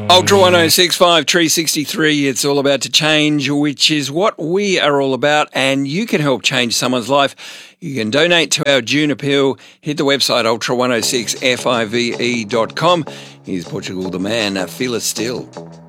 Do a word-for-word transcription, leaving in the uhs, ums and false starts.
Ultra one oh six point five, Tree sixty-three, it's all about to change, which is what we are all about, and you can help change someone's life. You can donate to our June appeal. Hit the website ultra one oh six five e dot com. Here's Portugal the Man, Feel It Still.